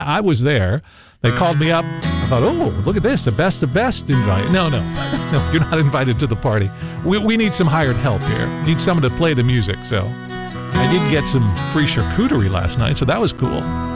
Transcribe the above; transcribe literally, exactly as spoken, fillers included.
I was there. They called me up. I thought, oh, look at this, the best of best invite. No, no, no, you're not invited to the party. We, we need some hired help here. Need someone to play the music. So I did get some free charcuterie last night, so that was cool.